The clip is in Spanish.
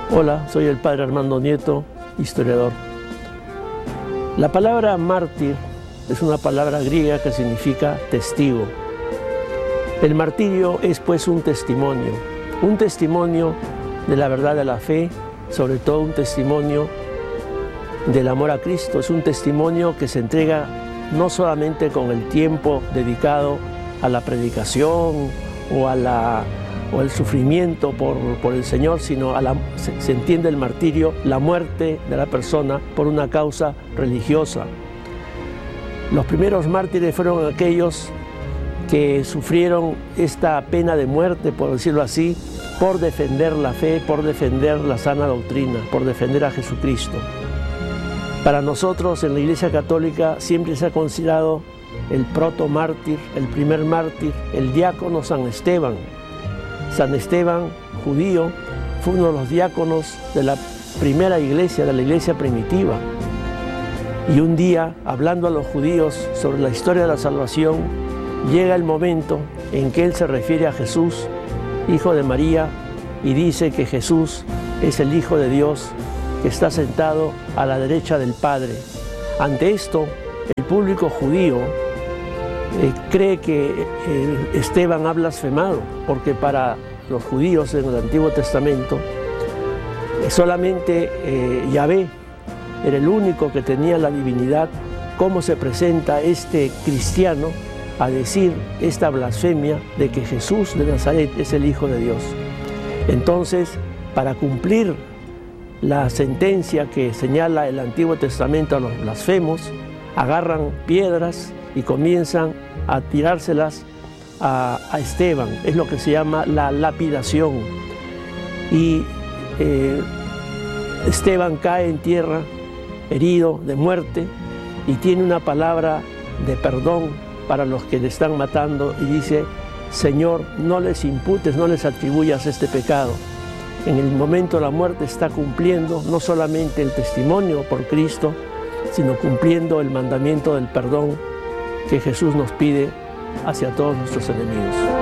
Hola, soy el padre Armando Nieto, historiador. La palabra mártir es una palabra griega que significa testigo. El martirio es pues un testimonio de la verdad de la fe, sobre todo un testimonio del amor a Cristo. Es un testimonio que se entrega no solamente con el tiempo dedicado a la predicación o al sufrimiento por el Señor, sino se entiende el martirio, la muerte de la persona por una causa religiosa. Los primeros mártires fueron aquellos que sufrieron esta pena de muerte, por decirlo así, por defender la fe, por defender la sana doctrina, por defender a Jesucristo. Para nosotros en la Iglesia Católica siempre se ha considerado el protomártir, el primer mártir, el diácono San Esteban. San Esteban, judío, fue uno de los diáconos de la primera iglesia, de la iglesia primitiva. Y un día, hablando a los judíos sobre la historia de la salvación, llega el momento en que él se refiere a Jesús, hijo de María, y dice que Jesús es el Hijo de Dios que está sentado a la derecha del Padre. Ante esto, el público judío cree que Esteban ha blasfemado, porque para los judíos en el Antiguo Testamento solamente Yahvé era el único que tenía la divinidad. ¿Cómo se presenta este cristiano a decir esta blasfemia de que Jesús de Nazaret es el Hijo de Dios? Entonces, para cumplir la sentencia que señala el Antiguo Testamento a los blasfemos, agarran piedras y comienzan a tirárselas a Esteban. Es lo que se llama la lapidación. Y Esteban cae en tierra, herido de muerte, y tiene una palabra de perdón para los que le están matando y dice: Señor, no les imputes, no les atribuyas este pecado. En el momento de la muerte está cumpliendo no solamente el testimonio por Cristo, sino cumpliendo el mandamiento del perdón que Jesús nos pide hacia todos nuestros enemigos.